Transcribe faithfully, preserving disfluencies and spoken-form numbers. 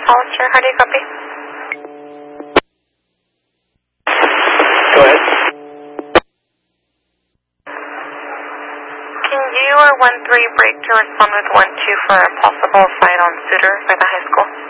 Hollister, how do you copy? Go ahead. Can you or one three break to respond with one two for a possible fight on Suter by the high school?